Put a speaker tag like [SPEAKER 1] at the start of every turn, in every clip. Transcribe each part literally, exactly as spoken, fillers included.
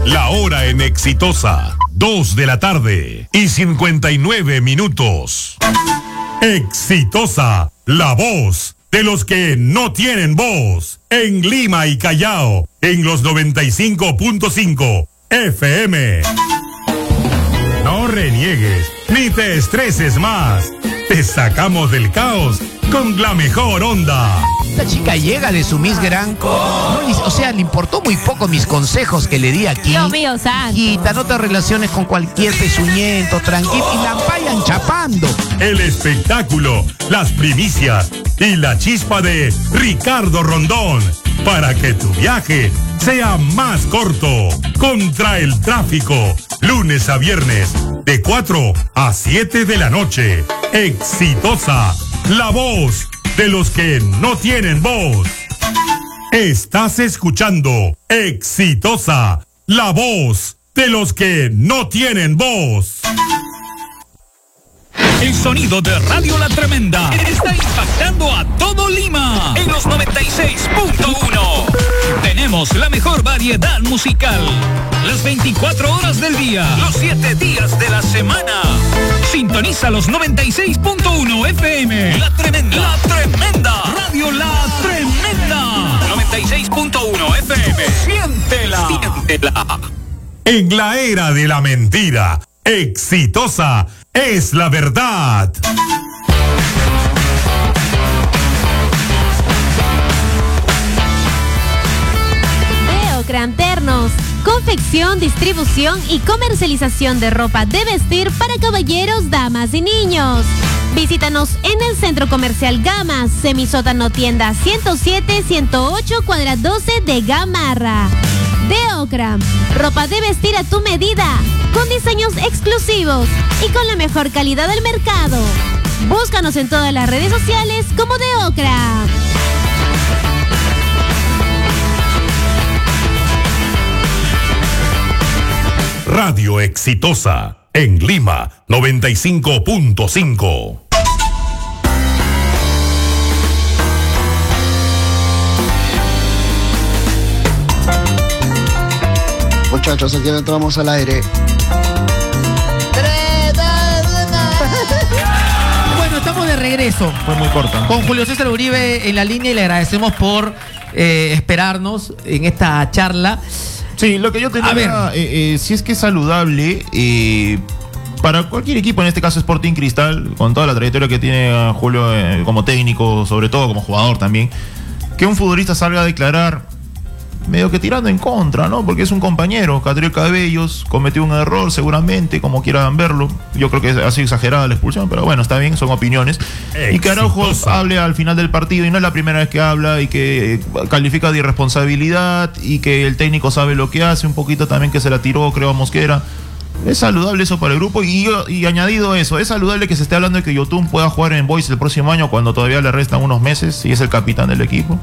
[SPEAKER 1] La hora en Exitosa, dos de la tarde y cincuenta y nueve minutos. Exitosa, la voz de los que no tienen voz. En Lima y Callao, en los noventa y cinco punto cinco F M. No reniegues, ni te estreses más. Te sacamos del caos con la mejor onda.
[SPEAKER 2] Esta chica llega de su Miss Gran. No, o sea, le importó muy poco mis consejos que le di aquí.
[SPEAKER 3] Dios mío, santo.
[SPEAKER 2] Hijita, no te relaciones con cualquier pezuñento, tranquilo. Y la vayan chapando.
[SPEAKER 1] El espectáculo, las primicias y la chispa de Ricardo Rondón. Para que tu viaje sea más corto. Contra el tráfico. Lunes a viernes, de cuatro a siete de la noche. Exitosa, la voz de los que no tienen voz. Estás escuchando Exitosa, la voz de los que no tienen voz.
[SPEAKER 4] El sonido de Radio La Tremenda está impactando a todo Lima en los noventa y seis punto uno. Tenemos la mejor variedad musical, las veinticuatro horas del día, los siete días de la semana. Sintoniza los noventa y seis punto uno F M. La Tremenda, La Tremenda, Radio La Tremenda. noventa y seis punto uno F M. Siéntela, siéntela.
[SPEAKER 1] En la era de la mentira, Exitosa es la verdad.
[SPEAKER 3] Deocran Ternos, confección, distribución y comercialización de ropa de vestir para caballeros, damas y niños. Visítanos en el Centro Comercial Gama, Semisótano Tienda ciento siete, ciento ocho, cuadra doce de Gamarra. Deocran, ropa de vestir a tu medida, con diseños exclusivos y con la mejor calidad del mercado. Búscanos en todas las redes sociales como Deocran.
[SPEAKER 1] Radio Exitosa, en Lima, noventa y cinco punto cinco.
[SPEAKER 5] Muchachos, aquí entramos al aire.
[SPEAKER 6] Bueno, estamos de regreso.
[SPEAKER 7] Fue muy corta.
[SPEAKER 6] Con Julio César Uribe en la línea y le agradecemos por eh, esperarnos en esta charla.
[SPEAKER 7] Sí, lo que yo tenía,
[SPEAKER 6] A ver.
[SPEAKER 7] eh, eh, si es que es saludable, eh, para cualquier equipo, en este caso Sporting Cristal, con toda la trayectoria que tiene Julio eh, como técnico, sobre todo como jugador también, que un futbolista salga a declarar medio que tirando en contra, ¿no? Porque es un compañero, Catriel Cabellos, cometió un error seguramente, como quieran verlo. Yo creo que ha sido exagerada la expulsión, pero bueno, está bien, son opiniones. Exitosa. Y que Araujo hable al final del partido, y no es la primera vez que habla, y que califica de irresponsabilidad, y que el técnico sabe lo que hace, un poquito también que se la tiró, creo, a Mosquera. Es saludable eso para el grupo, y, y añadido eso, es saludable que se esté hablando de que Yotun pueda jugar en Boys el próximo año, cuando todavía le restan unos meses, y es el capitán del equipo.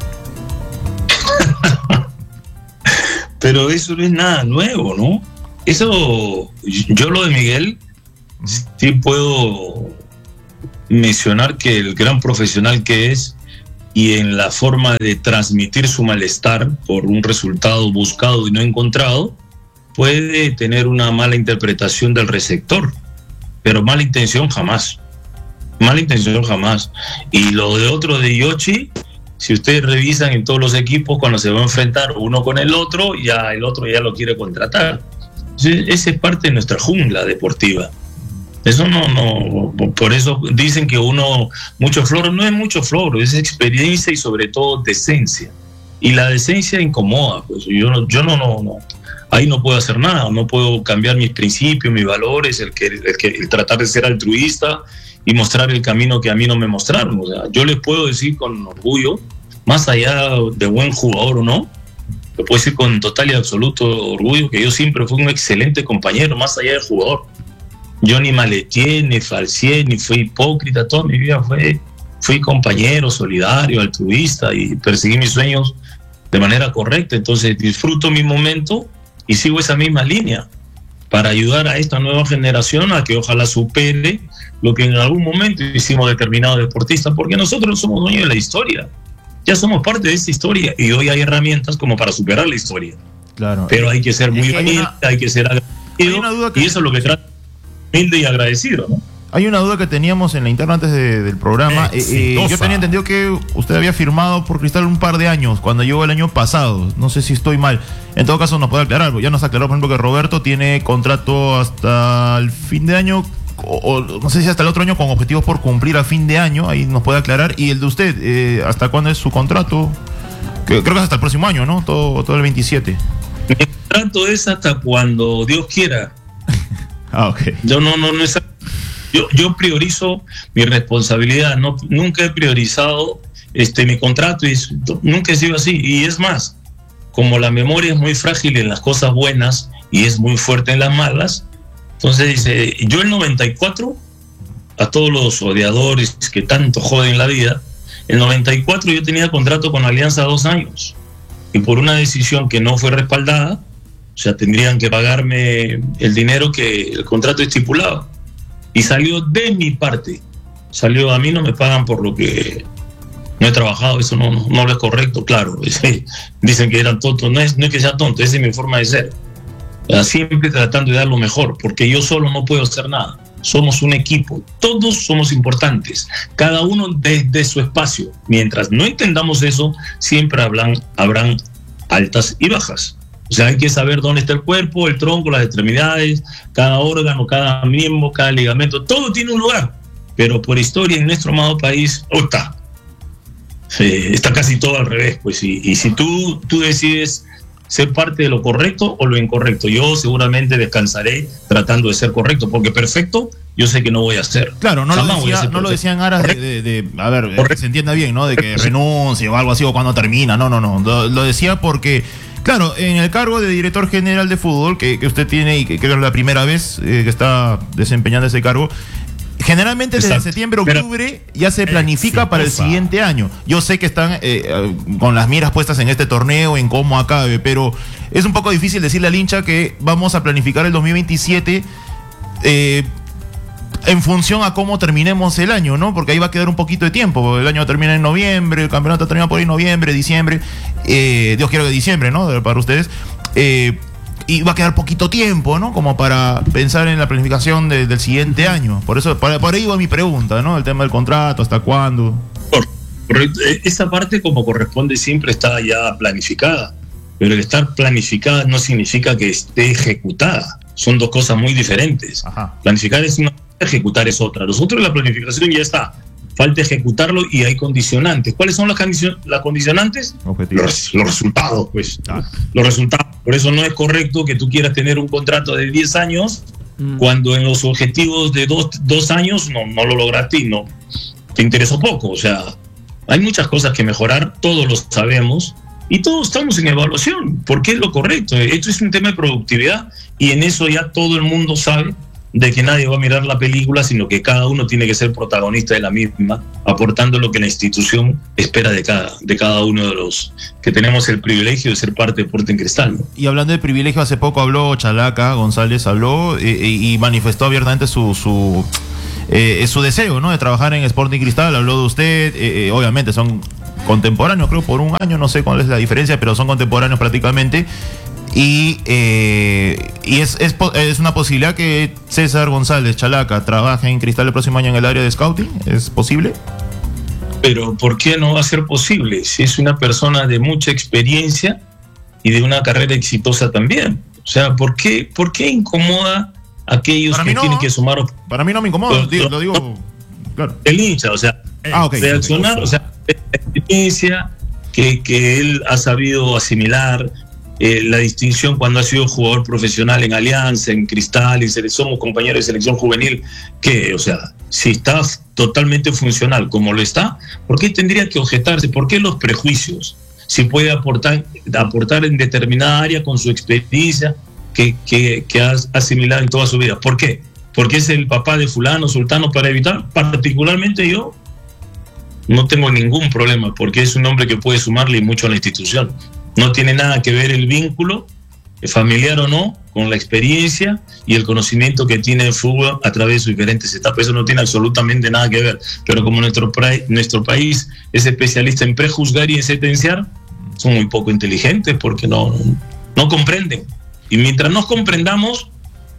[SPEAKER 8] Pero eso no es nada nuevo, ¿no? Eso, yo lo de Miguel, sí puedo mencionar que el gran profesional que es y en la forma de transmitir su malestar por un resultado buscado y no encontrado, puede tener una mala interpretación del receptor, pero mala intención jamás. Mala intención jamás. Y lo de otro de Yoshi, si ustedes revisan en todos los equipos, cuando se va a enfrentar uno con el otro, ya el otro ya lo quiere contratar. Entonces, esa es parte de nuestra jungla deportiva. Eso no, no, por eso dicen que uno, mucho floro, no es mucho floro, es experiencia y sobre todo decencia. Y la decencia incomoda, pues yo no, yo no, no, no, ahí no puedo hacer nada, no puedo cambiar mis principios, mis valores, el, que, el, que, el tratar de ser altruista y mostrar el camino que a mí no me mostraron. O sea, yo les puedo decir con orgullo, más allá de buen jugador o no, le puedo decir con total y absoluto orgullo que yo siempre fui un excelente compañero, más allá de jugador. Yo ni maleteé, ni falseé, ni fui hipócrita, toda mi vida fue, fui compañero, solidario, altruista y perseguí mis sueños de manera correcta. Entonces disfruto mi momento y sigo esa misma línea para ayudar a esta nueva generación a que ojalá supere lo que en algún momento hicimos determinados deportistas, porque nosotros somos dueños de la historia, ya somos parte de esta historia y hoy hay herramientas como para superar la historia.
[SPEAKER 7] Claro.
[SPEAKER 8] Pero hay que ser muy
[SPEAKER 7] Hay
[SPEAKER 8] humilde,
[SPEAKER 7] una-
[SPEAKER 8] hay que ser agradecido,
[SPEAKER 7] hay una duda que-
[SPEAKER 8] y eso es lo que trata, humilde y agradecido, ¿no?
[SPEAKER 7] Hay una duda que teníamos en la interna antes de- del programa. Eh, eh, yo
[SPEAKER 1] Exitosa.
[SPEAKER 7] tenía entendido que usted había firmado por Cristal un par de años, cuando llegó el año pasado. No sé si estoy mal. En todo caso, nos puede aclarar. Ya nos aclaró, por ejemplo, que Roberto tiene contrato hasta el fin de año, o, o no sé si hasta el otro año, con objetivos por cumplir a fin de año. Ahí nos puede aclarar. Y el de usted, eh, ¿hasta cuándo es su contrato? Que, creo que es hasta el próximo año, ¿no? Todo, todo el veintisiete.
[SPEAKER 8] Mi contrato es hasta cuando Dios quiera.
[SPEAKER 7] Ah, ok.
[SPEAKER 8] Yo no, no, no es. Yo, yo priorizo mi responsabilidad. No, nunca he priorizado este mi contrato y es- nunca he sido así. Y es más, como la memoria es muy frágil en las cosas buenas y es muy fuerte en las malas, entonces dice, yo el noventa y cuatro, a todos los odiadores que tanto joden la vida, el noventa y cuatro yo tenía contrato con Alianza dos años. Y por una decisión que no fue respaldada, o sea, tendrían que pagarme el dinero que el contrato estipulaba. Y salió de mi parte. Salió, a mí no me pagan por lo que no he trabajado, eso no, no, no lo es correcto, claro. Ese, dicen que eran tontos, no es, no es que sea tonto, esa es mi forma de ser. Ah, siempre tratando de dar lo mejor, porque yo solo no puedo hacer nada. Somos un equipo, todos somos importantes, cada uno desde su espacio. Mientras no entendamos eso, siempre habrán, habrán altas y bajas. O sea, hay que saber dónde está el cuerpo, el tronco, las extremidades, cada órgano, cada miembro, cada ligamento, todo tiene un lugar. Pero por historia en nuestro amado país, oh, está. Eh, está casi todo al revés, pues. Y, y si tú, tú decides ser parte de lo correcto o lo incorrecto, yo seguramente descansaré tratando de ser correcto, porque perfecto yo sé que no voy a ser.
[SPEAKER 7] Claro, no, lo
[SPEAKER 8] Jamás voy a
[SPEAKER 7] decía,
[SPEAKER 8] ser
[SPEAKER 7] no lo
[SPEAKER 8] perfecto.
[SPEAKER 7] decía en aras de, de- de- a ver, que se entienda bien, ¿no? De que renuncie o algo así, o cuando termina, no, no, no. Lo, lo decía porque, claro, en el cargo de director general de fútbol que, que usted tiene y que creo que es la primera vez eh, que está desempeñando ese cargo, generalmente desde
[SPEAKER 8] Exacto.
[SPEAKER 7] septiembre,
[SPEAKER 8] Pero-
[SPEAKER 7] octubre ya se planifica para el
[SPEAKER 1] Exitosa.
[SPEAKER 7] siguiente año. Yo sé que están eh, eh, con las miras puestas en este torneo, en cómo acabe, pero es un poco difícil decirle al hincha que vamos a planificar el dos mil veintisiete eh, en función a cómo terminemos el año, ¿no? Porque ahí va a quedar un poquito de tiempo. El año termina en noviembre, el campeonato termina por ahí en noviembre, diciembre. Eh, Dios quiera que diciembre, ¿no? Para ustedes. Eh, y va a quedar poquito tiempo, ¿no? Como para pensar en la planificación de- del siguiente año. Por eso, para, por ahí va mi pregunta, ¿no? El tema del contrato, ¿hasta cuándo?
[SPEAKER 8] Correcto. Esa parte, como corresponde, siempre está ya planificada. Pero el estar planificada no significa que esté ejecutada. Son dos cosas muy diferentes.
[SPEAKER 7] Ajá.
[SPEAKER 8] Planificar es una, ejecutar es otra. Nosotros la planificación ya está. Falta ejecutarlo y hay condicionantes. ¿Cuáles son las, condicion- las condicionantes?
[SPEAKER 7] Objetivo.
[SPEAKER 8] Los, los resultados, pues.
[SPEAKER 7] Ah.
[SPEAKER 8] Los resultados. Por eso no es correcto que tú quieras tener un contrato de diez años cuando en los objetivos de dos, dos años no, no lo lograste y no te interesó poco. O sea, hay muchas cosas que mejorar, todos lo sabemos y todos estamos en evaluación, porque es lo correcto. Esto es un tema de productividad y en eso ya todo el mundo sabe de que nadie va a mirar la película, sino que cada uno tiene que ser protagonista de la misma, aportando lo que la institución espera de cada, de cada uno de los que tenemos el privilegio de ser parte de Deporte en Cristal, ¿no?
[SPEAKER 7] Y hablando de privilegio, hace poco habló Chalaca González, habló eh, y manifestó abiertamente su, su, eh, su deseo, ¿no? De trabajar en Sporting Cristal. Habló de usted, eh, eh, obviamente son contemporáneos, creo por un año, no sé cuál es la diferencia, pero son contemporáneos prácticamente. Y, eh, y es, es, po- es una posibilidad que César González Chalaca trabaje en Cristal el próximo año en el área de scouting. ¿Es posible?
[SPEAKER 8] Pero ¿por qué no va a ser posible? Si es una persona de mucha experiencia y de una carrera exitosa también. O sea, ¿por qué, por qué incomoda a aquellos
[SPEAKER 7] Para
[SPEAKER 8] que
[SPEAKER 7] mí no.
[SPEAKER 8] tienen que sumar
[SPEAKER 7] Para mí no me incomoda,
[SPEAKER 8] Lo-
[SPEAKER 7] digo-
[SPEAKER 8] lo-
[SPEAKER 7] lo digo, claro.
[SPEAKER 8] el hincha? O sea,
[SPEAKER 7] Ah, ok.
[SPEAKER 8] reaccionar, o sea, la experiencia que, que él ha sabido asimilar, eh, la distinción cuando ha sido jugador profesional en Alianza, en Cristal, y sele- somos compañeros de selección juvenil, que, o sea, si está totalmente funcional como lo está, ¿por qué tendría que objetarse? ¿Por qué los prejuicios? Si puede aportar, aportar en determinada área con su experiencia que, que, que ha asimilado en toda su vida. ¿Por qué? Porque es el papá de fulano, sultano, para evitar, particularmente yo, no tengo ningún problema, porque es un hombre que puede sumarle mucho a la institución. No tiene nada que ver el vínculo, familiar o no, con la experiencia y el conocimiento que tiene el fútbol a través de sus diferentes etapas. Eso no tiene absolutamente nada que ver. Pero como nuestro, pra- nuestro país es especialista en prejuzgar y en sentenciar, son muy poco inteligentes porque no, no comprenden. Y mientras no comprendamos,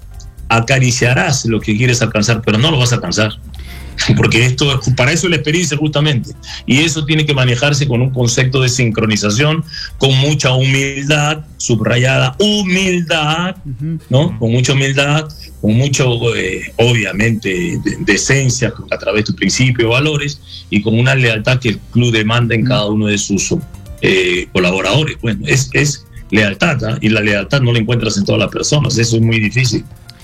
[SPEAKER 8] acariciarás lo que quieres alcanzar, pero no lo vas a alcanzar. Porque esto, para eso es la experiencia justamente. Y eso tiene que manejarse con un concepto de sincronización, con mucha humildad, subrayada humildad, ¿no? Con mucha humildad, con mucho, eh, obviamente, de, decencia a través de tu principio, valores, y con una lealtad que el club demanda en cada uno de sus eh, colaboradores. Bueno, es, es lealtad, ¿eh? Y la lealtad no la encuentras en todas las personas, eso es muy difícil.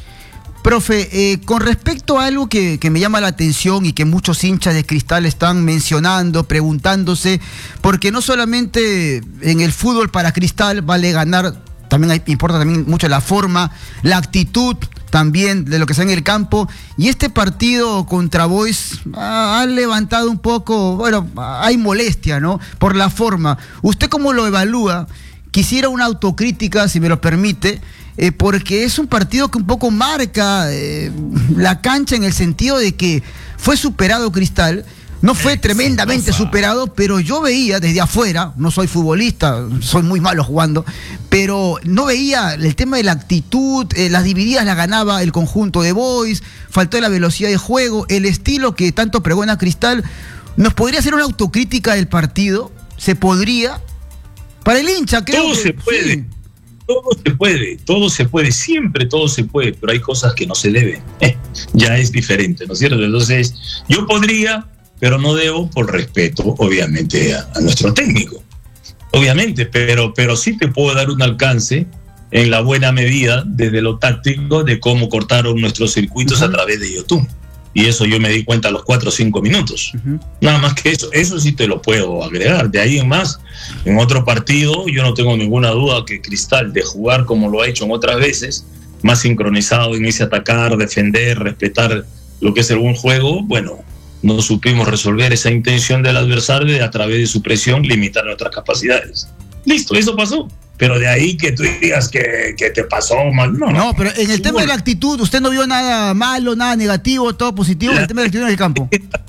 [SPEAKER 9] Profe, eh, con respecto a algo que, que me llama la atención y que muchos hinchas de Cristal están mencionando, preguntándose, porque no solamente en el fútbol para Cristal vale ganar, también hay, importa también mucho la forma, la actitud también de lo que sea en el campo, y este partido contra Boys ha, ha levantado un poco, bueno, hay molestia, ¿no? Por la forma. ¿Usted cómo lo evalúa? Quisiera una autocrítica, si me lo permite, Eh, porque es un partido que un poco marca eh, la cancha en el sentido de que fue superado Cristal, no fue tremendamente superado, pero yo veía desde afuera, no soy futbolista, soy muy malo jugando, pero no veía el tema de la actitud, eh, las divididas las ganaba el conjunto de Boys, faltó la velocidad de juego, el estilo que tanto pregona Cristal. ¿Nos podría hacer una autocrítica del partido? ¿Se podría? Para el hincha, creo
[SPEAKER 8] Todo
[SPEAKER 9] que,
[SPEAKER 8] se puede.
[SPEAKER 9] Sí.
[SPEAKER 8] Todo se puede, todo se puede, siempre todo se puede, pero hay cosas que no se deben. Eh, ya es diferente, ¿no es cierto? Entonces, yo podría, pero no debo por respeto, obviamente, a, a nuestro técnico. Obviamente, pero, pero sí te puedo dar un alcance en la buena medida desde lo táctico de cómo cortaron nuestros circuitos uh-huh. a través de YouTube. Y eso yo me di cuenta a los cuatro o cinco minutos. Uh-huh. Nada más que eso, eso sí te lo puedo agregar. De ahí en más, en otro partido, yo no tengo ninguna duda que Cristal, de jugar como lo ha hecho en otras veces, más sincronizado en ese atacar, defender, respetar lo que es el buen juego, bueno, no supimos resolver esa intención del adversario de, a través de su presión, limitar nuestras capacidades. Listo, eso pasó. Pero de ahí que tú digas que, que te pasó mal, no, no.
[SPEAKER 9] No, pero en el tema de la actitud, ¿usted no vio nada malo, nada negativo, todo positivo en el tema de la actitud en el campo?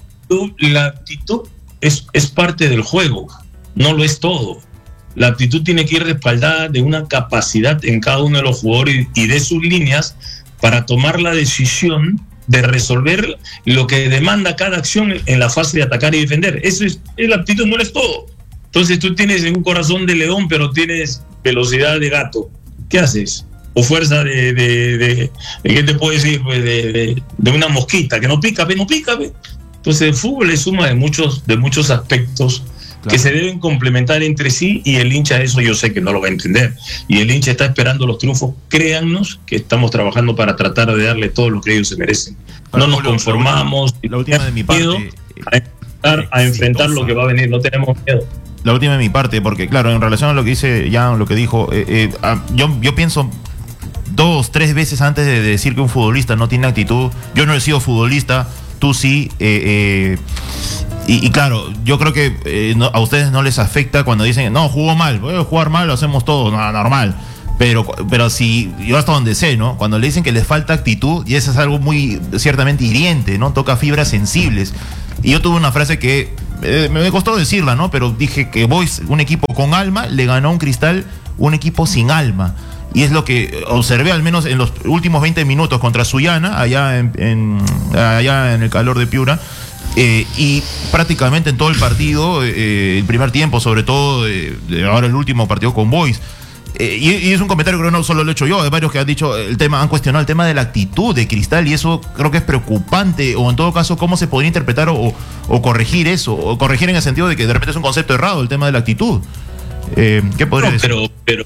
[SPEAKER 8] La actitud es, es parte del juego, no lo es todo. La actitud tiene que ir respaldada de una capacidad en cada uno de los jugadores y de sus líneas para tomar la decisión de resolver lo que demanda cada acción en la fase de atacar y defender. Eso es, la actitud no es todo. Entonces tú tienes un corazón de león, pero tienes velocidad de gato. ¿Qué haces? O fuerza de, de, de, de ¿qué te puedo decir? Pues de, de, de una mosquita, que no pica, ve, no pica, ve. Entonces el fútbol es suma de muchos, de muchos aspectos claro. que se deben complementar entre sí, y el hincha eso yo sé que no lo va a entender. Y el hincha está esperando los triunfos. Créannos que estamos trabajando para tratar de darle todo lo que ellos se merecen. No nos conformamos.
[SPEAKER 7] La última de mi parte.
[SPEAKER 8] A enfrentar, a enfrentar lo que va a venir, no tenemos miedo.
[SPEAKER 7] La última de mi parte, porque claro, en relación a lo que dice Jan, lo que dijo, eh, eh, yo, yo pienso dos, tres veces antes de decir que un futbolista no tiene actitud. Yo no he sido futbolista, tú sí, eh, eh, y, y claro, yo creo que eh, no, a ustedes no les afecta cuando dicen, no, jugó mal, voy a jugar mal, lo hacemos todos, no, normal. Pero, pero si, yo hasta donde sé, ¿no? Cuando le dicen que les falta actitud, y eso es algo muy, ciertamente hiriente, ¿no? Toca fibras sensibles. Y yo tuve una frase que eh, me costó decirla, ¿no? Pero dije que Boys, un equipo con alma, le ganó a un Cristal, un equipo sin alma. Y es lo que observé al menos en los últimos veinte minutos contra Sullana, allá en, en, allá en el calor de Piura. Eh, y prácticamente en todo el partido, eh, el primer tiempo, sobre todo, eh, ahora el último partido con Boys. Eh, y, y es un comentario que no solo lo he hecho yo, hay varios que han dicho el tema, han cuestionado el tema de la actitud de Cristal, y eso creo que es preocupante, o en todo caso cómo se podría interpretar o, o corregir eso, o corregir en el sentido de que de repente es un concepto errado el tema de la actitud. Eh, ¿Qué podría
[SPEAKER 8] no,
[SPEAKER 7] decir?
[SPEAKER 8] Pero, pero,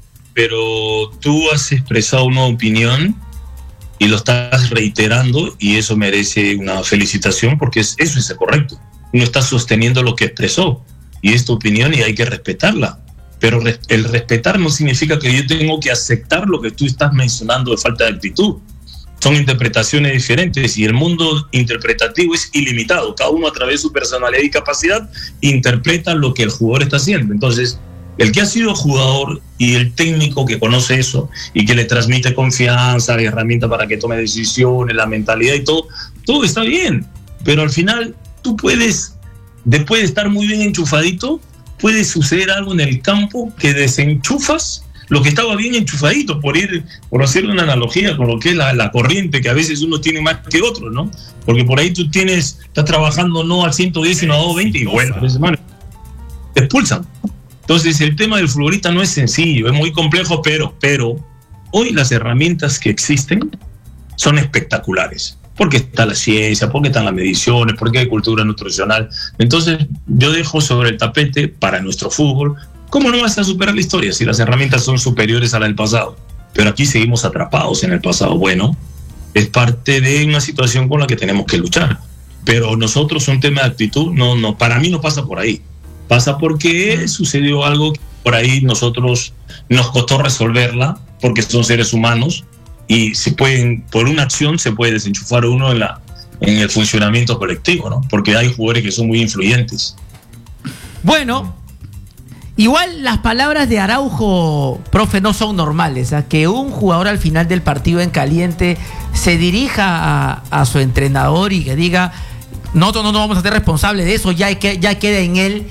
[SPEAKER 8] pero tú has expresado una opinión y lo estás reiterando, y eso merece una felicitación, porque es, eso es correcto. Uno está sosteniendo lo que expresó, y es tu opinión y hay que respetarla. Pero el respetar no significa que yo tengo que aceptar lo que tú estás mencionando de falta de actitud. Son interpretaciones diferentes, y el mundo interpretativo es ilimitado. Cada uno, a través de su personalidad y capacidad, interpreta lo que el jugador está haciendo. Entonces, el que ha sido jugador y el técnico que conoce eso y que le transmite confianza, herramientas para que tome decisiones, la mentalidad y todo, todo está bien. Pero al final tú puedes, después de estar muy bien enchufadito, puede suceder algo en el campo que desenchufas los que estaban bien enchufaditos, por ir, por hacer una analogía con lo que es la, la corriente, que a veces uno tiene más que otro, ¿no? Porque por ahí tú tienes, estás trabajando no al ciento diez, sino a doscientos veinte, y bueno, hermano, te expulsan. Entonces el tema del futbolista no es sencillo, es muy complejo, pero, pero hoy las herramientas que existen son espectaculares. Porque está la ciencia, porque están las mediciones, porque hay cultura nutricional. Entonces yo dejo sobre el tapete para nuestro fútbol, ¿cómo no vas a superar la historia si las herramientas son superiores a la del pasado? Pero aquí seguimos atrapados en el pasado. Bueno, es parte de una situación con la que tenemos que luchar. Pero nosotros, un tema de actitud, no, no, para mí no pasa por ahí. Pasa porque sucedió algo que por ahí nosotros nos costó resolverla, porque son seres humanos, y se pueden, por una acción se puede desenchufar uno en, la, en el funcionamiento colectivo, ¿no? Porque hay jugadores que son muy influyentes.
[SPEAKER 6] Bueno, igual las palabras de Araujo, profe, no son normales. ¿eh? Que un jugador al final del partido en caliente se dirija a, a su entrenador y que diga, nosotros no nos vamos a hacer responsables de eso, ya, que, ya queda en él,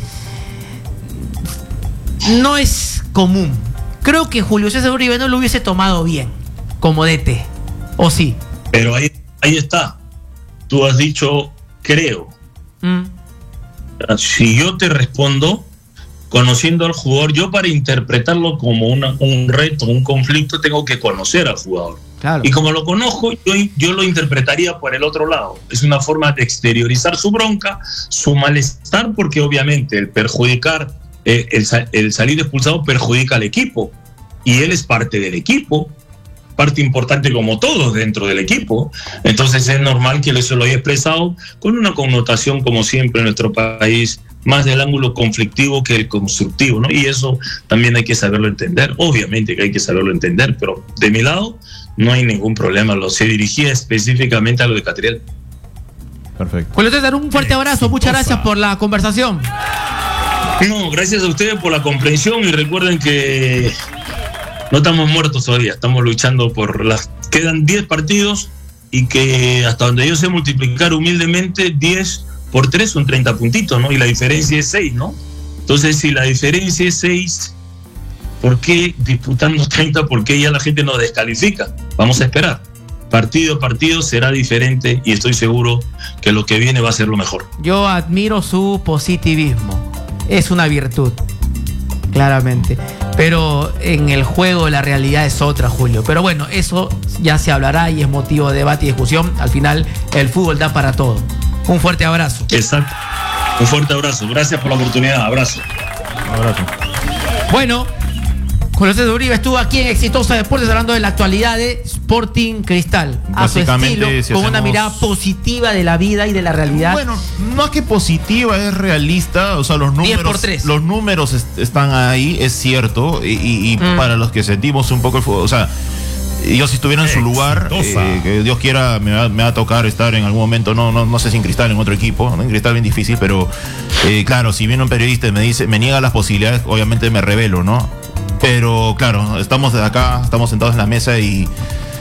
[SPEAKER 6] no es común. Creo que Julio César Uribe no lo hubiese tomado bien como D T, ¿o sí?
[SPEAKER 8] Pero ahí, ahí está. Tú has dicho, creo. Mm. Si yo te respondo, conociendo al jugador, yo para interpretarlo como una, un reto, un conflicto, tengo que conocer al jugador. Claro. Y como lo conozco, yo, yo lo interpretaría por el otro lado. Es una forma de exteriorizar su bronca, su malestar, porque obviamente el perjudicar, eh, el, el salir expulsado perjudica al equipo. Y él es parte del equipo, parte importante como todos dentro del equipo. Entonces es normal que eso lo haya expresado con una connotación, como siempre en nuestro país, más del ángulo conflictivo que el constructivo, ¿no? Y eso también hay que saberlo entender. Obviamente que hay que saberlo entender, pero de mi lado no hay ningún problema. Lo se dirigía específicamente a lo de Catriel.
[SPEAKER 6] Perfecto. Julio César, un fuerte abrazo. Muchas gracias por la conversación.
[SPEAKER 8] No, gracias a ustedes por la comprensión, y recuerden que no estamos muertos todavía, estamos luchando por las... Quedan diez partidos, y que hasta donde yo sé multiplicar humildemente diez por tres son treinta puntitos, ¿no? Y la diferencia es seis, ¿no? Entonces, si la diferencia es seis, ¿por qué disputando treinta? ¿Por qué ya la gente nos descalifica? Vamos a esperar. Partido a partido será diferente, y estoy seguro que lo que viene va a ser lo mejor.
[SPEAKER 6] Yo admiro su positivismo. Es una virtud, claramente. Pero en el juego la realidad es otra, Julio. Pero bueno, eso ya se hablará y es motivo de debate y discusión. Al final, el fútbol da para todo. Un fuerte abrazo.
[SPEAKER 8] Exacto. Un fuerte abrazo. Gracias por la oportunidad. Abrazo.
[SPEAKER 7] Abrazo.
[SPEAKER 6] Bueno, Julio César Uribe estuvo aquí en Exitosa Deportes hablando de la actualidad de Sporting Cristal. A su estilo, si con hacemos... una mirada positiva de la vida y de la realidad.
[SPEAKER 7] Bueno, más que positiva, es realista. O sea, los números, los números est están ahí, es cierto. Y, y, y mm. para los que sentimos un poco el fútbol, o sea, yo si estuviera en su lugar, eh, que Dios quiera, me va, me va a tocar estar en algún momento, no, no, no sé si en Cristal, en otro equipo, ¿no? En Cristal bien difícil, pero eh, claro, si viene un periodista y me dice, me niega las posibilidades, obviamente me revelo, ¿no? Pero claro, estamos de acá, estamos sentados en la mesa y,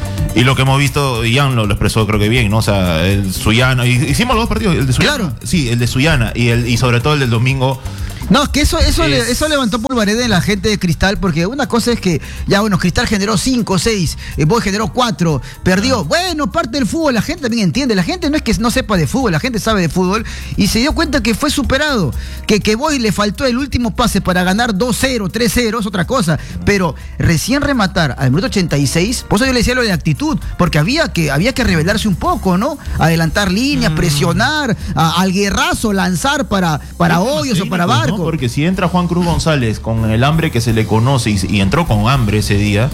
[SPEAKER 7] y lo que hemos visto, Ian lo, lo expresó creo que bien, ¿no? O sea, el Suyana, y, hicimos los dos partidos, el de Suyana. Claro. Sí, el de Suyana y, el, y sobre todo el del domingo.
[SPEAKER 9] No, es que eso, eso,
[SPEAKER 7] es...
[SPEAKER 9] le, eso levantó polvareda en la gente de Cristal, porque una cosa es que, ya bueno, Cristal generó cinco, seis, eh, Boy generó cuatro, perdió. Bueno, parte del fútbol, la gente también entiende. La gente no es que no sepa de fútbol, la gente sabe de fútbol y se dio cuenta que fue superado. Que, que Boy le faltó el último pase para ganar dos cero, tres cero, es otra cosa. Pero recién rematar al minuto ochenta y seis, por eso yo le decía lo de actitud, porque había que, había que rebelarse un poco, ¿no? Adelantar líneas, mm. presionar, a, al guerrazo, lanzar para, para Hoyos o para Barco.
[SPEAKER 7] ¿No? Porque si entra Juan Cruz González con el hambre que se le conoce y, y entró con hambre ese día,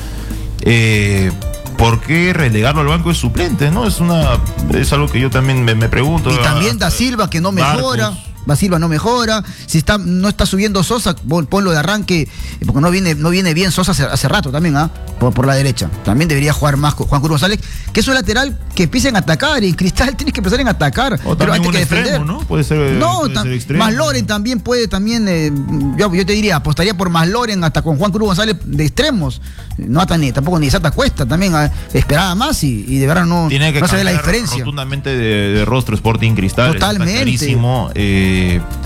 [SPEAKER 7] eh, ¿por qué relegarlo al banco de suplentes? ¿No? Es una es algo que yo también me, me pregunto.
[SPEAKER 9] Y también Da Silva, que no mejora. Barcos. Da Silva no mejora. Si está, no está subiendo Sosa, ponlo de arranque, porque no viene, no viene bien Sosa hace, hace rato también, ¿ah? ¿eh? Por, por la derecha. También debería jugar más Juan Cruz González, que es un lateral que empieza en atacar, y en Cristal tienes que empezar en atacar.
[SPEAKER 7] O
[SPEAKER 9] pero hay que
[SPEAKER 7] extremo,
[SPEAKER 9] defender.
[SPEAKER 7] ¿no? Puede ser.
[SPEAKER 9] No,
[SPEAKER 7] puede ser extremo.
[SPEAKER 9] Masloren también puede, también, eh, yo, yo te diría, apostaría por Masloren hasta con Juan Cruz González de extremos. No hasta ni, tampoco ni Sata Cuesta, también eh, esperaba más y, y de verdad no,
[SPEAKER 7] Tiene que
[SPEAKER 9] no se ve la diferencia.
[SPEAKER 7] Rotundamente de, de rostro Sporting Cristal.
[SPEAKER 9] Totalmente.
[SPEAKER 7] Está clarísimo. Eh,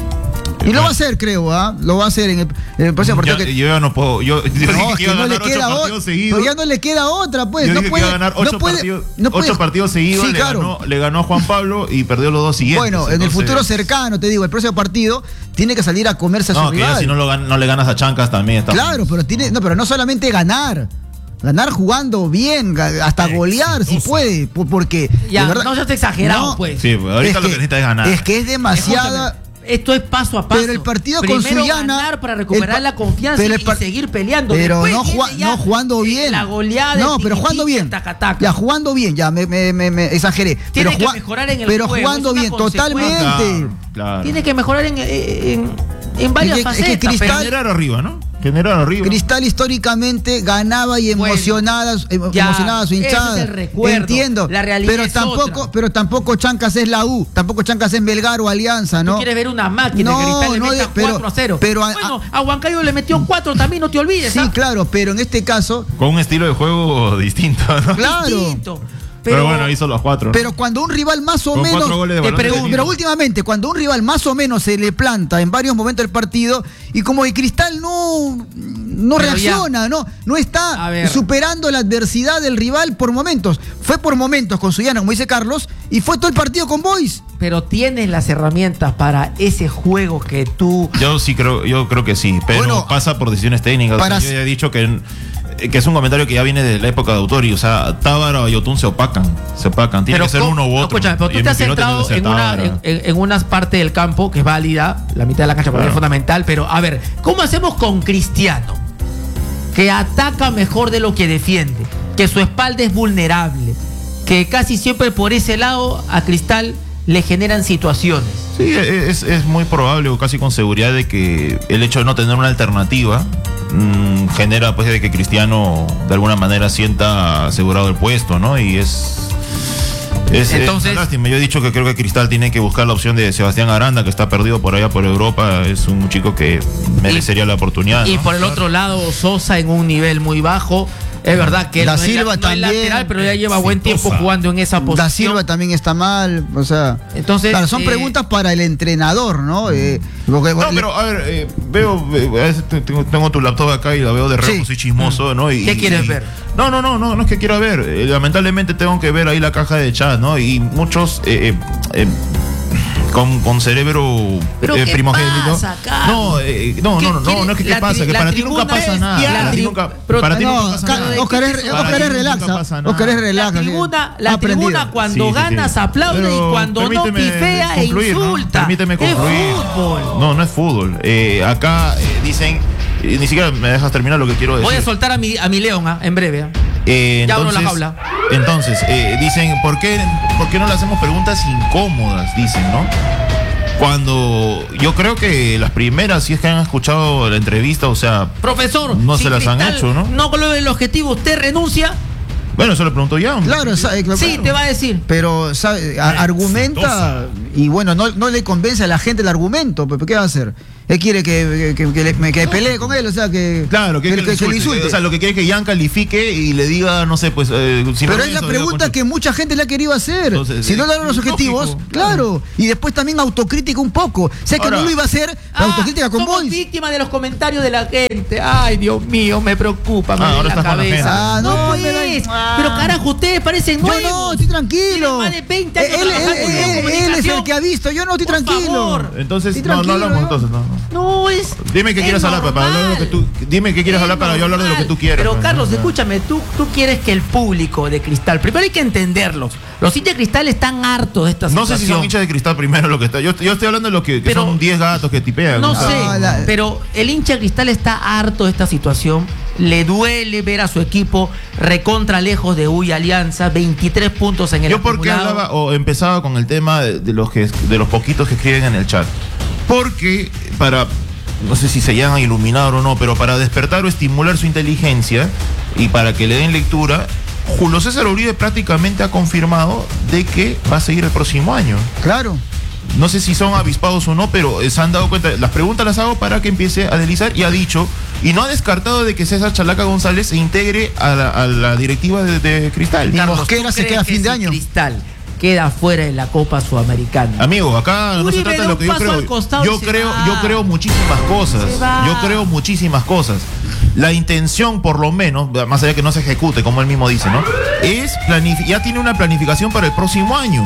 [SPEAKER 9] Y lo va a hacer, creo, ¿ah? ¿eh? Lo va a hacer en el, en el próximo partido.
[SPEAKER 7] Ya,
[SPEAKER 9] que...
[SPEAKER 7] Yo ya no puedo. Yo, yo
[SPEAKER 9] no,
[SPEAKER 7] que
[SPEAKER 9] que no le queda otra. Pero ya no le queda otra, pues.
[SPEAKER 7] Yo
[SPEAKER 9] no
[SPEAKER 7] dije
[SPEAKER 9] puede,
[SPEAKER 7] que iba a ganar ocho,
[SPEAKER 9] no puede,
[SPEAKER 7] partidos,
[SPEAKER 9] no puede...
[SPEAKER 7] ocho partidos seguidos.
[SPEAKER 9] Sí,
[SPEAKER 7] le,
[SPEAKER 9] claro.
[SPEAKER 7] ganó, le ganó a Juan Pablo y perdió los dos siguientes.
[SPEAKER 9] Bueno, en
[SPEAKER 7] entonces...
[SPEAKER 9] el futuro cercano, te digo, el próximo partido tiene que salir a comerse a su
[SPEAKER 7] no, que
[SPEAKER 9] rival.
[SPEAKER 7] ya si no, lo gan- no le ganas a Chancas también está.
[SPEAKER 9] Claro, pero tiene, no, pero no solamente ganar. Ganar jugando bien, hasta golear si puede, porque
[SPEAKER 6] Ya,
[SPEAKER 9] de verdad,
[SPEAKER 6] no seas exagerado,
[SPEAKER 9] no,
[SPEAKER 6] pues.
[SPEAKER 7] Sí, pues ahorita
[SPEAKER 9] es
[SPEAKER 7] lo que
[SPEAKER 9] que-
[SPEAKER 7] necesita es ganar.
[SPEAKER 9] Es que es demasiada.
[SPEAKER 6] Escúchame, esto es paso a paso.
[SPEAKER 9] Pero el partido
[SPEAKER 6] Primero
[SPEAKER 9] con Sullana,
[SPEAKER 6] ganar para recuperar
[SPEAKER 9] el pa-
[SPEAKER 6] la confianza
[SPEAKER 9] pero
[SPEAKER 6] y,
[SPEAKER 9] el par-
[SPEAKER 6] y seguir peleando.
[SPEAKER 9] Pero
[SPEAKER 6] Después
[SPEAKER 9] no,
[SPEAKER 6] viene
[SPEAKER 9] jua-
[SPEAKER 6] ya
[SPEAKER 9] no jugando bien.
[SPEAKER 6] La goleada.
[SPEAKER 9] No,
[SPEAKER 6] el
[SPEAKER 9] pero jugando
[SPEAKER 6] tiquitiqui,
[SPEAKER 9] bien.
[SPEAKER 6] taca, taca.
[SPEAKER 9] Ya jugando bien, ya me, me, me, me exageré.
[SPEAKER 6] Tiene
[SPEAKER 9] pero
[SPEAKER 6] que
[SPEAKER 9] jua-
[SPEAKER 6] mejorar en el
[SPEAKER 9] Pero
[SPEAKER 6] juego,
[SPEAKER 9] jugando
[SPEAKER 6] es una
[SPEAKER 9] bien,
[SPEAKER 6] consecuencia.
[SPEAKER 9] totalmente.
[SPEAKER 7] Claro, claro.
[SPEAKER 6] Tiene que mejorar en, en, en varias
[SPEAKER 9] Es que- es que
[SPEAKER 6] facetas.
[SPEAKER 9] Cristal-
[SPEAKER 6] pero-
[SPEAKER 7] Generar arriba, ¿no? Generar arriba.
[SPEAKER 9] Cristal históricamente ganaba y
[SPEAKER 6] Bueno,
[SPEAKER 9] emocionada, emo-
[SPEAKER 6] ya,
[SPEAKER 9] emocionaba a su
[SPEAKER 6] ese
[SPEAKER 9] hinchada.
[SPEAKER 6] es el recuerdo.
[SPEAKER 9] Entiendo.
[SPEAKER 6] La realidad
[SPEAKER 9] pero
[SPEAKER 6] es
[SPEAKER 9] tampoco,
[SPEAKER 6] otra.
[SPEAKER 9] pero tampoco Chancas es la U, tampoco Chancas es Melgar o Alianza, ¿no?
[SPEAKER 6] Tú quieres ver una máquina
[SPEAKER 9] No,
[SPEAKER 6] que Cristal le
[SPEAKER 9] no,
[SPEAKER 6] meta
[SPEAKER 9] de- pero-
[SPEAKER 6] cuatro a cero.
[SPEAKER 9] pero a-
[SPEAKER 6] bueno, a Huancayo le metió cuatro también, no te olvides.
[SPEAKER 9] Sí,
[SPEAKER 6] ¿ah?
[SPEAKER 9] claro, pero en este caso,
[SPEAKER 7] Con un estilo de juego distinto, ¿no?
[SPEAKER 9] claro.
[SPEAKER 6] Distinto.
[SPEAKER 7] Pero, bueno, hizo los cuatro, ¿no?
[SPEAKER 9] Pero cuando un rival más o
[SPEAKER 7] Con
[SPEAKER 9] menos.
[SPEAKER 7] cuatro goles de
[SPEAKER 9] te
[SPEAKER 7] balón
[SPEAKER 9] pregunto,
[SPEAKER 7] definido.
[SPEAKER 9] pero últimamente, cuando un rival más o menos se le planta en varios momentos del partido, y como el Cristal no, no
[SPEAKER 6] Pero
[SPEAKER 9] reacciona,
[SPEAKER 6] ya.
[SPEAKER 9] no, no
[SPEAKER 6] A
[SPEAKER 9] está
[SPEAKER 6] ver.
[SPEAKER 9] superando la adversidad del rival por momentos. Fue por momentos con Sullana, como dice Carlos, y fue todo el partido con Boys.
[SPEAKER 6] Pero tienes las herramientas para ese juego que tú.
[SPEAKER 7] Yo sí creo, yo creo que sí, pero
[SPEAKER 9] Bueno,
[SPEAKER 7] pasa por decisiones técnicas.
[SPEAKER 9] para-
[SPEAKER 7] O sea, yo ya he dicho que, que es un comentario que ya viene de la época de Autori. O sea, Tábara o Yotun se opacan. Se opacan. Tiene que ser
[SPEAKER 6] ¿cómo?
[SPEAKER 7] uno u otro.
[SPEAKER 6] Escúchame, pero
[SPEAKER 7] Y
[SPEAKER 6] tú
[SPEAKER 7] en
[SPEAKER 6] te has
[SPEAKER 7] mi opinión
[SPEAKER 6] centrado
[SPEAKER 7] tiene que ser
[SPEAKER 6] en una,
[SPEAKER 7] Tábara.
[SPEAKER 6] en, en- en una parte del campo que es válida, la mitad de la cancha porque
[SPEAKER 7] Claro.
[SPEAKER 6] es fundamental, pero a ver, ¿cómo hacemos con Cristiano? Que ataca mejor de lo que defiende, que su espalda es vulnerable, que casi siempre por ese lado a Cristal le generan situaciones.
[SPEAKER 7] Sí, es, es muy probable o casi con seguridad de que el hecho de no tener una alternativa mmm, genera pues de que Cristiano de alguna manera sienta asegurado el puesto, ¿no? Y es... Es,
[SPEAKER 6] Entonces-
[SPEAKER 7] es una lástima. Yo he dicho que creo que Cristal tiene que buscar la opción de Sebastián Aranda, que está perdido por allá por Europa. Es un chico que merecería la oportunidad.
[SPEAKER 6] Y
[SPEAKER 7] ¿no?
[SPEAKER 6] por el otro lado, Sosa en un nivel muy bajo. Es verdad que él
[SPEAKER 9] Da
[SPEAKER 6] no, es,
[SPEAKER 9] Silva
[SPEAKER 6] la- no es
[SPEAKER 9] también.
[SPEAKER 6] lateral, pero ya lleva buen tiempo
[SPEAKER 7] Sosa.
[SPEAKER 6] jugando en esa
[SPEAKER 9] Da
[SPEAKER 6] posición.
[SPEAKER 9] Silva también está mal, o sea.
[SPEAKER 6] Entonces,
[SPEAKER 9] claro, son
[SPEAKER 6] eh,
[SPEAKER 9] preguntas para el entrenador, ¿no? Eh, porque-
[SPEAKER 7] No, pero a ver, eh, veo, eh, a veces te- tengo, tengo tu laptop acá y la veo de reojo,
[SPEAKER 9] Sí.
[SPEAKER 7] soy chismoso, ¿no? Y,
[SPEAKER 6] ¿Qué
[SPEAKER 7] y-
[SPEAKER 6] quieres
[SPEAKER 7] y-
[SPEAKER 6] ver?
[SPEAKER 7] No, no, no, no, no es que quiera ver. Eh, lamentablemente tengo que ver ahí la caja de chat, ¿no? Y muchos eh, eh, eh, con, con cerebro
[SPEAKER 6] ¿Pero
[SPEAKER 7] eh,
[SPEAKER 6] qué
[SPEAKER 7] primogénito.
[SPEAKER 6] pasa, Carlos?
[SPEAKER 7] No, eh, no,
[SPEAKER 6] ¿Qué
[SPEAKER 7] no, no, no,
[SPEAKER 6] quiere-
[SPEAKER 7] no es que qué
[SPEAKER 6] la
[SPEAKER 7] pasa,
[SPEAKER 6] tri-
[SPEAKER 7] que
[SPEAKER 6] la
[SPEAKER 7] para ti nunca
[SPEAKER 6] tribuna
[SPEAKER 7] pasa
[SPEAKER 6] es-
[SPEAKER 7] nada.
[SPEAKER 6] la
[SPEAKER 7] Para ti
[SPEAKER 6] tri-
[SPEAKER 7] nunca,
[SPEAKER 6] pero-
[SPEAKER 7] para ti
[SPEAKER 9] no,
[SPEAKER 7] nunca pasa
[SPEAKER 9] Ca-
[SPEAKER 7] nada.
[SPEAKER 9] Oscar es,
[SPEAKER 6] Para
[SPEAKER 9] Oscar
[SPEAKER 7] ti
[SPEAKER 9] es
[SPEAKER 7] nunca
[SPEAKER 9] relaxa.
[SPEAKER 7] pasa nada.
[SPEAKER 9] Oscar es
[SPEAKER 6] La
[SPEAKER 9] relaxa.
[SPEAKER 6] tribuna, la
[SPEAKER 9] Aprendido.
[SPEAKER 6] tribuna cuando
[SPEAKER 7] Sí, sí, sí.
[SPEAKER 6] ganas aplaude
[SPEAKER 7] Pero
[SPEAKER 6] y cuando no
[SPEAKER 7] permíteme
[SPEAKER 6] pifea e
[SPEAKER 7] concluir, ¿no?
[SPEAKER 6] insulta.
[SPEAKER 7] Permíteme
[SPEAKER 6] Es
[SPEAKER 7] concluir.
[SPEAKER 6] fútbol.
[SPEAKER 7] No, no es fútbol. Eh, acá eh, dicen, eh, ni siquiera me dejas terminar lo que quiero decir.
[SPEAKER 6] Voy a soltar a mi, a mi león ah, en breve. ah.
[SPEAKER 7] Eh,
[SPEAKER 6] Ya abro
[SPEAKER 7] entonces,
[SPEAKER 6] la jaula.
[SPEAKER 7] Entonces, eh, dicen, ¿por qué, ¿por qué no le hacemos preguntas incómodas? Dicen, ¿no? Cuando yo creo que las primeras, si es que han escuchado la entrevista, o sea,
[SPEAKER 6] Profesor,
[SPEAKER 7] No
[SPEAKER 6] si
[SPEAKER 7] se las han
[SPEAKER 6] Cristal
[SPEAKER 7] hecho, ¿no?
[SPEAKER 6] No logra el objetivo, ¿usted renuncia?
[SPEAKER 7] bueno, eso le pregunto ya.
[SPEAKER 9] Claro, sabe, claro.
[SPEAKER 6] Sí, te va a decir.
[SPEAKER 9] Pero sabe, a- argumenta y bueno, no, no le convence a la gente el argumento, pero ¿qué va a hacer? Él quiere que, que, que le- me- que pelee con él, o sea, que,
[SPEAKER 7] Claro, que, que,
[SPEAKER 9] que-
[SPEAKER 7] le
[SPEAKER 9] que se le
[SPEAKER 7] insulte.
[SPEAKER 9] insulte.
[SPEAKER 7] O sea, lo que quiere es que Jan califique y le diga, no sé, pues. Eh, sin
[SPEAKER 9] Pero es
[SPEAKER 7] permiso,
[SPEAKER 9] la
[SPEAKER 7] diga,
[SPEAKER 9] pregunta
[SPEAKER 7] concha.
[SPEAKER 9] que mucha gente le ha querido hacer.
[SPEAKER 7] Entonces,
[SPEAKER 9] si no
[SPEAKER 7] eh,
[SPEAKER 9] le dan los
[SPEAKER 7] lógico,
[SPEAKER 9] objetivos,
[SPEAKER 7] claro.
[SPEAKER 9] claro. Y después también autocrítica un poco. Sé que
[SPEAKER 7] Ahora-
[SPEAKER 9] no lo iba a hacer, la
[SPEAKER 6] Ah,
[SPEAKER 9] autocrítica con
[SPEAKER 6] somos
[SPEAKER 9] Boys.
[SPEAKER 6] víctimas de los comentarios de la gente. Ay, Dios mío, me preocupa, me
[SPEAKER 7] Ah,
[SPEAKER 6] duele
[SPEAKER 7] ahora
[SPEAKER 6] la
[SPEAKER 7] estás con la
[SPEAKER 6] cabeza.
[SPEAKER 7] gente.
[SPEAKER 9] Ah,
[SPEAKER 6] no,
[SPEAKER 9] no,
[SPEAKER 6] pues,
[SPEAKER 9] me da- ah.
[SPEAKER 6] pero carajo, ustedes parecen
[SPEAKER 9] Yo
[SPEAKER 6] nuevos.
[SPEAKER 9] no, estoy tranquilo.
[SPEAKER 6] Tienen más de veinte años
[SPEAKER 9] él, él-
[SPEAKER 6] trabajando en
[SPEAKER 9] él- él es el
[SPEAKER 6] comunicación.
[SPEAKER 9] que ha visto, yo no estoy
[SPEAKER 6] Por
[SPEAKER 9] tranquilo.
[SPEAKER 6] favor.
[SPEAKER 7] Entonces,
[SPEAKER 9] Estoy
[SPEAKER 7] no, no
[SPEAKER 9] tranquilo,
[SPEAKER 7] hablamos
[SPEAKER 9] ¿no?
[SPEAKER 7] entonces, no. no.
[SPEAKER 6] No es.
[SPEAKER 7] Dime qué
[SPEAKER 6] es
[SPEAKER 7] quieres hablar para, para hablar de lo que tú. Dime qué quieres
[SPEAKER 6] Es
[SPEAKER 7] hablar para yo hablar de lo que tú quieras.
[SPEAKER 6] Pero
[SPEAKER 7] pues,
[SPEAKER 6] Carlos,
[SPEAKER 7] ¿no?
[SPEAKER 6] escúchame, tú, tú quieres que el público de Cristal, primero hay que entenderlos. Los hinchas de Cristal están hartos de esta
[SPEAKER 7] No sé
[SPEAKER 6] situación.
[SPEAKER 7] si son hinchas de Cristal primero lo que está. Yo, yo estoy hablando de lo que, que
[SPEAKER 6] Pero-
[SPEAKER 7] son diez gatos que tipean.
[SPEAKER 6] No
[SPEAKER 7] o sea,
[SPEAKER 6] sé,
[SPEAKER 9] Ah, la-
[SPEAKER 6] pero el hincha de Cristal está harto de esta situación. Le duele ver a su equipo recontra lejos de U y Alianza, veintitrés puntos en el
[SPEAKER 7] Yo porque
[SPEAKER 6] acumulado.
[SPEAKER 7] hablaba o empezaba con el tema de, de los que de los poquitos que escriben en el chat. Porque para no sé si se llaman a iluminar o no, pero para despertar o estimular su inteligencia y para que le den lectura, Julio César Uribe prácticamente ha confirmado de que va a seguir el próximo año.
[SPEAKER 9] Claro.
[SPEAKER 7] No sé si son avispados o no, pero eh, se han dado cuenta. Las preguntas las hago para que empiece a deslizar y ha dicho, y no ha descartado de que César Chalaca González se integre a la, a la directiva de, de Cristal.
[SPEAKER 9] Y
[SPEAKER 6] Carlos,
[SPEAKER 9] Mosquera
[SPEAKER 6] ¿tú
[SPEAKER 9] se
[SPEAKER 6] crees
[SPEAKER 9] queda a
[SPEAKER 6] que
[SPEAKER 9] fin de
[SPEAKER 6] si
[SPEAKER 9] año?
[SPEAKER 6] Cristal queda fuera de la Copa Sudamericana.
[SPEAKER 7] Amigo, acá no se
[SPEAKER 6] Uribe
[SPEAKER 7] trata
[SPEAKER 6] da
[SPEAKER 7] de lo
[SPEAKER 6] un
[SPEAKER 7] que yo
[SPEAKER 6] paso
[SPEAKER 7] creo.
[SPEAKER 6] al costado
[SPEAKER 7] Yo
[SPEAKER 6] y se
[SPEAKER 7] creo,
[SPEAKER 6] va.
[SPEAKER 7] yo creo muchísimas cosas.
[SPEAKER 6] Se va.
[SPEAKER 7] Yo creo muchísimas cosas. La intención, por lo menos, más allá que no se ejecute, como él mismo dice, ¿no? Es planificar, ya tiene una planificación para el próximo año.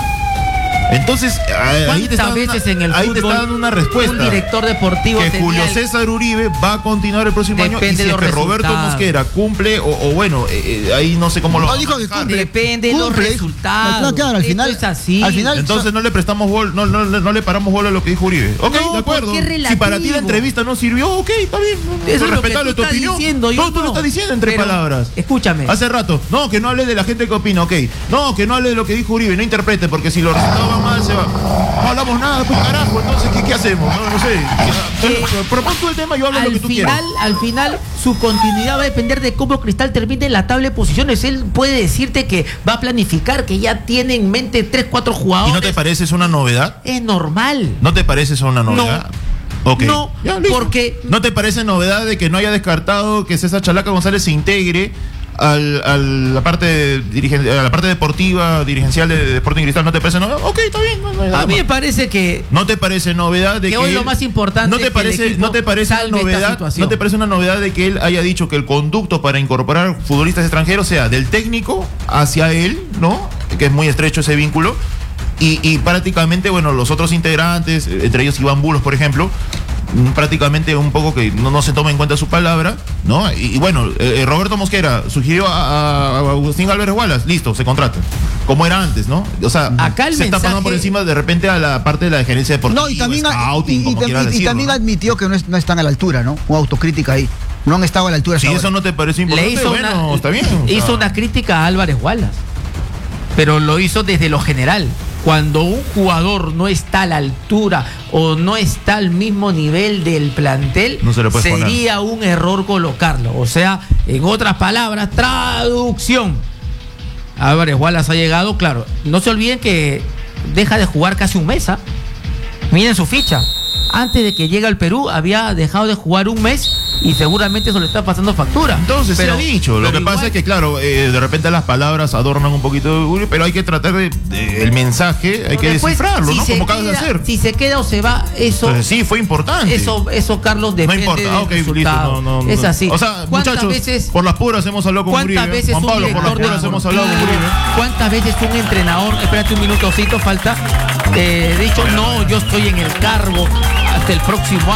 [SPEAKER 7] Entonces, ahí te está
[SPEAKER 6] ¿Cuántas
[SPEAKER 7] dando
[SPEAKER 6] veces
[SPEAKER 7] una,
[SPEAKER 6] en el
[SPEAKER 7] ahí
[SPEAKER 6] fútbol
[SPEAKER 7] te está dando una respuesta.
[SPEAKER 6] un director deportivo
[SPEAKER 7] que
[SPEAKER 6] tenía
[SPEAKER 7] Julio
[SPEAKER 6] el-
[SPEAKER 7] César Uribe va a continuar el próximo año, y
[SPEAKER 6] Depende
[SPEAKER 7] si
[SPEAKER 6] de
[SPEAKER 7] es
[SPEAKER 6] los
[SPEAKER 7] que Roberto
[SPEAKER 6] resultados.
[SPEAKER 7] Mosquera cumple o, o bueno, eh, eh, ahí no sé cómo lo
[SPEAKER 9] No,
[SPEAKER 7] va a
[SPEAKER 9] dijo que
[SPEAKER 7] manejar.
[SPEAKER 9] cumple.
[SPEAKER 6] Depende de los
[SPEAKER 9] Cumple.
[SPEAKER 6] resultados.
[SPEAKER 9] Claro, claro, al
[SPEAKER 6] Esto
[SPEAKER 9] final
[SPEAKER 6] es así.
[SPEAKER 9] Al final
[SPEAKER 7] Entonces no le prestamos bol, no, no, no le paramos bola a lo que dijo Uribe. Ok,
[SPEAKER 6] No,
[SPEAKER 7] de acuerdo.
[SPEAKER 6] porque es
[SPEAKER 7] Si para ti la
[SPEAKER 6] relativo.
[SPEAKER 7] entrevista no sirvió, ok, está bien.
[SPEAKER 6] Eso es lo que
[SPEAKER 7] respetable
[SPEAKER 6] tú
[SPEAKER 7] tu
[SPEAKER 6] estás
[SPEAKER 7] opinión.
[SPEAKER 6] diciendo, yo
[SPEAKER 7] no, tú
[SPEAKER 6] no.
[SPEAKER 7] lo estás diciendo en tres
[SPEAKER 6] Pero,
[SPEAKER 7] palabras.
[SPEAKER 6] escúchame.
[SPEAKER 7] Hace rato, no, que no hable de la gente que opina, ok. No, que no hable de lo que dijo Uribe, no interprete, porque si los resultados van mal, se va. No hablamos nada, pues carajo, entonces, ¿qué, qué hacemos? No, no sé.
[SPEAKER 6] Eh,
[SPEAKER 7] Propon tú el tema, yo hablo
[SPEAKER 6] al
[SPEAKER 7] lo que tú
[SPEAKER 6] final,
[SPEAKER 7] quieras.
[SPEAKER 6] al final, su continuidad va a depender de cómo Cristal termine en la tabla de posiciones. Él puede decirte que va a planificar, que ya tiene en mente tres, cuatro
[SPEAKER 7] ¿Y
[SPEAKER 6] jugadores.
[SPEAKER 7] no te parece eso una novedad?
[SPEAKER 6] Es normal.
[SPEAKER 7] ¿No te parece eso una novedad? Ok.
[SPEAKER 6] No,
[SPEAKER 7] Ya, listo.
[SPEAKER 6] porque-
[SPEAKER 7] ¿No te parece novedad de que no haya descartado que César Chalaca González se integre al, al- la parte dirigen- a la parte deportiva, dirigencial de, de Sporting Cristal? ¿No te parece novedad? Ok, está bien. No, no hay nada
[SPEAKER 6] A mí me
[SPEAKER 7] más.
[SPEAKER 6] parece que
[SPEAKER 7] ¿No te parece novedad de
[SPEAKER 6] Que
[SPEAKER 7] que,
[SPEAKER 6] hoy
[SPEAKER 7] él-
[SPEAKER 6] lo más importante
[SPEAKER 7] no
[SPEAKER 6] es
[SPEAKER 7] te
[SPEAKER 6] que el
[SPEAKER 7] parece
[SPEAKER 6] equipo
[SPEAKER 7] no te parece una
[SPEAKER 6] salve esta
[SPEAKER 7] novedad
[SPEAKER 6] situación?
[SPEAKER 7] no te parece una novedad de que él haya dicho que el conducto para incorporar futbolistas extranjeros sea del técnico hacia él, ¿no? Que es muy estrecho ese vínculo. Y, y prácticamente, bueno, los otros integrantes, eh, entre ellos Iván Bulos, por ejemplo, mm, prácticamente un poco que no, no se toma en cuenta su palabra, ¿no? Y, y bueno, eh, eh, Roberto Mosquera sugirió a, a- a Agustín Álvarez Wallace, listo, se contrata. Como era antes, ¿no? O sea,
[SPEAKER 6] Acá el
[SPEAKER 7] se está pasando
[SPEAKER 6] mensaje-
[SPEAKER 7] por encima de repente a la parte de la gerencia deportiva,
[SPEAKER 9] No, y también,
[SPEAKER 7] scouting,
[SPEAKER 9] y,
[SPEAKER 7] como
[SPEAKER 9] y-
[SPEAKER 7] quieras
[SPEAKER 9] y- y
[SPEAKER 7] decirlo,
[SPEAKER 9] también
[SPEAKER 7] ¿no?
[SPEAKER 9] admitió que no, es- no están a la altura, ¿no? Una autocrítica ahí. No han estado a la altura.
[SPEAKER 7] Si
[SPEAKER 9] hasta
[SPEAKER 7] eso
[SPEAKER 9] ahora.
[SPEAKER 7] no te parece
[SPEAKER 6] le
[SPEAKER 7] importante,
[SPEAKER 6] hizo,
[SPEAKER 7] bueno,
[SPEAKER 6] una,
[SPEAKER 7] está bien. o sea.
[SPEAKER 6] hizo una crítica a Álvarez Wallace, pero lo hizo desde lo general. Cuando un jugador no está a la altura o no está al mismo nivel del plantel,
[SPEAKER 7] No se le puede poner.
[SPEAKER 6] sería un error colocarlo. O sea, en otras palabras, traducción. Álvarez Wallace ha llegado, claro. No se olviden que deja de jugar casi un mes. ¿Ah? Miren su ficha. Antes de que llegue al Perú había dejado de jugar un mes y seguramente eso le está pasando factura.
[SPEAKER 7] Entonces,
[SPEAKER 6] pero,
[SPEAKER 7] se ha dicho. Lo
[SPEAKER 6] pero
[SPEAKER 7] que pasa
[SPEAKER 6] igual-
[SPEAKER 7] es que, claro, eh, de repente las palabras adornan un poquito, pero hay que tratar de, de- el mensaje, hay que
[SPEAKER 6] Después,
[SPEAKER 7] descifrarlo,
[SPEAKER 6] si
[SPEAKER 7] ¿no?
[SPEAKER 6] se
[SPEAKER 7] Como acabas de
[SPEAKER 6] queda-
[SPEAKER 7] hacer.
[SPEAKER 6] Si se queda o se va, eso,
[SPEAKER 7] Entonces, sí, fue importante.
[SPEAKER 6] eso, eso Carlos,
[SPEAKER 7] no
[SPEAKER 6] depende
[SPEAKER 7] importa.
[SPEAKER 6] del
[SPEAKER 7] Ah, ok, listo.
[SPEAKER 6] resultado.
[SPEAKER 7] No, no,
[SPEAKER 6] es
[SPEAKER 7] no.
[SPEAKER 6] así.
[SPEAKER 7] O sea,
[SPEAKER 6] ¿Cuántas
[SPEAKER 7] muchachos,
[SPEAKER 6] veces,
[SPEAKER 7] por las puras hemos hablado con
[SPEAKER 6] ¿cuántas
[SPEAKER 7] Uribe.
[SPEAKER 6] veces
[SPEAKER 7] Juan
[SPEAKER 6] un
[SPEAKER 7] Pablo, por las
[SPEAKER 6] director
[SPEAKER 7] puras hemos hablado con
[SPEAKER 6] deportivo,
[SPEAKER 7] Uribe.
[SPEAKER 6] cuántas veces un entrenador, espérate un minutocito, falta, eh, dicho, no, yo estoy en el cargo hasta el próximo año?